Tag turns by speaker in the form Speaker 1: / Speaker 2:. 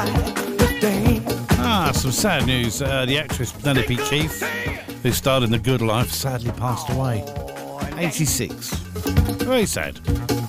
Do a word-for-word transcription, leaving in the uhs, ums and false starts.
Speaker 1: Ah, some sad news. Uh, the actress Penelope Keith, who starred in The Good Life, sadly passed away. eighty-six. Very sad.